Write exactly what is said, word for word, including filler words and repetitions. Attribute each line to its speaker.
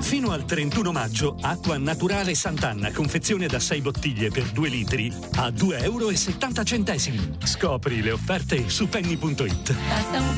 Speaker 1: Fino al trentuno maggio, acqua naturale Sant'Anna, confezione da sei bottiglie per due litri, a due euro e settanta centesimi. Scopri le offerte su penny punto it.